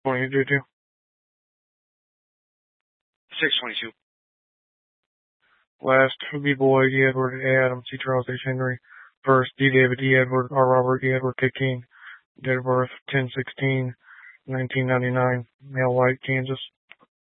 22. 622. Last, B-Boy, D. Edward, A. Adams, C. Charles H. Henry. First, D. David, D. Edward, R. Robert, D. Edward, K. King. Date of birth, 10/16/1999. Male, white, Kansas.